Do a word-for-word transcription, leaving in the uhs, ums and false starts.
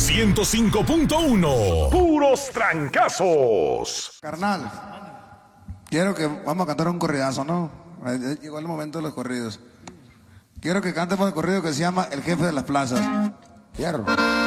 ciento cinco punto uno. Puros trancazos. Carnal, quiero que vamos a cantar un corridazo, ¿no? Llegó el momento de los corridos. Quiero que cantemos el corrido que se llama El Jefe de las Plazas. Fierro.